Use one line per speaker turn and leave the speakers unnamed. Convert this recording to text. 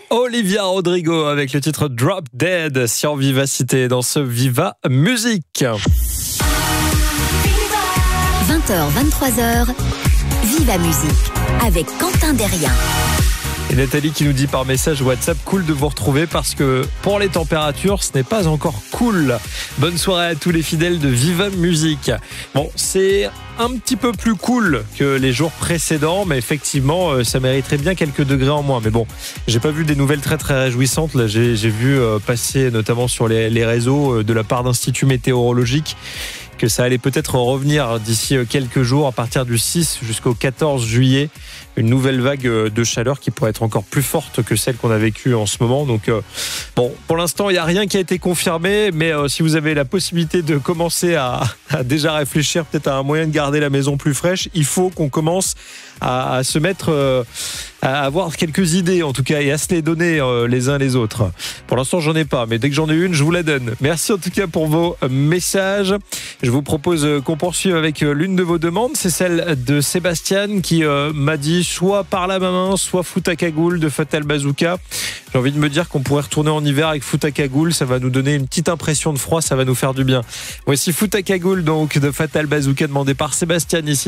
Olivia Rodrigo avec le titre Drop Dead sur Vivacité dans ce Viva Musique.
20h, 23h, Viva Musique avec Quentin Derrien.
Et Nathalie qui nous dit par message WhatsApp, cool de vous retrouver parce que pour les températures, ce n'est pas encore cool. Bonne soirée à tous les fidèles de Viva Musique. Bon, c'est un petit peu plus cool que les jours précédents, mais effectivement, ça mériterait bien quelques degrés en moins. Mais bon, j'ai pas vu des nouvelles très très réjouissantes. Là, j'ai vu passer notamment sur les réseaux de la part d'Institut météorologique que ça allait peut-être revenir d'ici quelques jours, à partir du 6 jusqu'au 14 juillet. Une nouvelle vague de chaleur qui pourrait être encore plus forte que celle qu'on a vécue en ce moment. Donc, bon, pour l'instant, il n'y a rien qui a été confirmé, mais si vous avez la possibilité de commencer à déjà réfléchir peut-être à un moyen de garder la maison plus fraîche, il faut qu'on commence à se mettre, à avoir quelques idées en tout cas, et à se les donner les uns les autres. Pour l'instant, j'en ai pas, mais dès que j'en ai une, je vous la donne. Merci en tout cas pour vos messages. Je vous propose qu'on poursuive avec l'une de vos demandes, c'est celle de Sébastien qui m'a dit soit Par la main, soit Fout à cagoule de Fatal Bazooka. J'ai envie de me dire qu'on pourrait retourner en hiver avec Fout à cagoule, ça va nous donner une petite impression de froid, ça va nous faire du bien. Voici Fout à cagoule donc de Fatal Bazooka demandé par Sébastien ici.